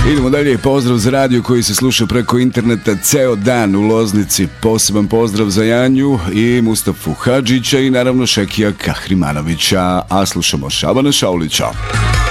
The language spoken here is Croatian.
Idemo dalje, pozdrav za radio koji se sluša preko interneta ceo dan u Loznici. Poseban pozdrav za Janju i Mustafu Hadžića i naravno Šekija Kahrimanovića. A slušamo Šabana Šaulića.